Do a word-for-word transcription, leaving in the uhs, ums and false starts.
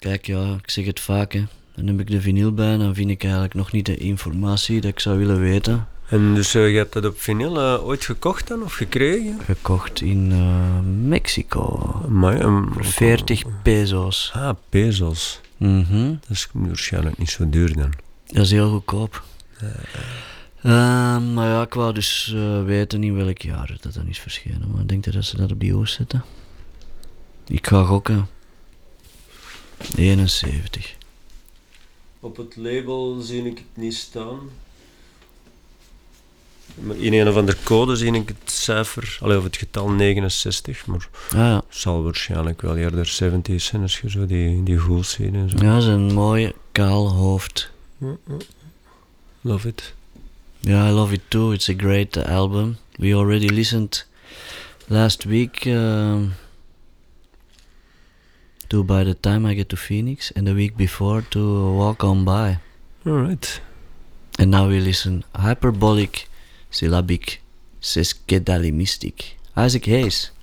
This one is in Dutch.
kijk ja, ik zeg het vaak hè. Dan heb ik de vinyl bij en dan vind ik eigenlijk nog niet de informatie dat ik zou willen weten. En dus uh, je hebt dat op vinyl uh, ooit gekocht dan, of gekregen? Gekocht in uh, Mexico. Maar, um, veertig peso's. Ah, pesos. Mm-hmm. Dat is waarschijnlijk niet zo duur dan. Dat is heel goedkoop. Uh, uh, maar ja, ik wou dus uh, weten in welk jaar dat dan is verschenen. Maar ik denk dat ze dat op die hoes zetten. Ik ga gokken. eenenzeventig. Op het label zie ik het niet staan. Maar in een of andere code zie ik het cijfer, allee, of het getal negenenzestig, maar ah, ja. zal waarschijnlijk wel eerder zeventig zijn als je zo die, die goals ziet en zo. Ja, dat is een mooi kaal hoofd. Love it. Yeah, I love it too. It's a great uh, album. We already listened last week uh, to By the Time I Get to Phoenix, and the week before to Walk On By. Alright. And now we listen Hyperbolic Syllabic Sesquedalimistic. Isaac Hayes.